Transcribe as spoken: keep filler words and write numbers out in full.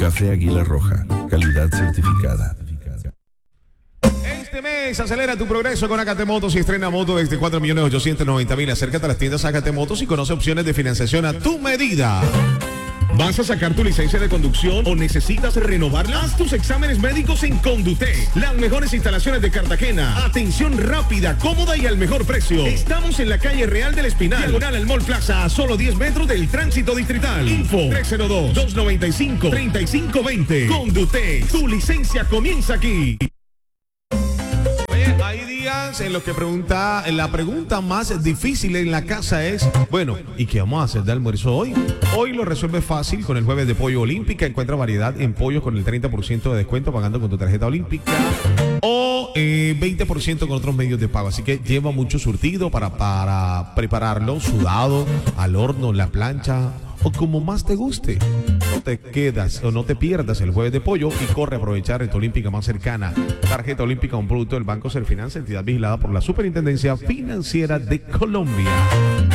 Café Águila Roja, calidad certificada. Este mes acelera tu progreso con Acate Motos y estrena moto desde cuatro millones ochocientos noventa mil. Acércate a las tiendas Acate Motos y conoce opciones de financiación a tu medida. ¿Vas a sacar tu licencia de conducción o necesitas renovarla? Haz tus exámenes médicos en Condutec. Las mejores instalaciones de Cartagena. Atención rápida, cómoda y al mejor precio. Estamos en la calle Real del Espinal, diagonal al Mall Plaza, a solo diez metros del tránsito distrital. Info tres cero dos, dos nueve cinco, tres cinco dos cero. Condutec, tu licencia comienza aquí. Oye, hay días en los que pregunta, la pregunta más difícil en la casa es, bueno, ¿y qué vamos a hacer de almuerzo hoy? Hoy lo resuelve fácil con el jueves de pollo olímpica. Encuentra variedad en pollos con el treinta por ciento de descuento pagando con tu tarjeta olímpica o eh, veinte por ciento con otros medios de pago. Así que lleva mucho surtido para, para prepararlo, sudado, al horno, en la plancha o como más te guste. No te quedas o no te pierdas el jueves de pollo y corre a aprovechar en tu olímpica más cercana. Tarjeta olímpica, un producto del Banco Serfinanza, entidad vigilada por la Superintendencia Financiera de Colombia.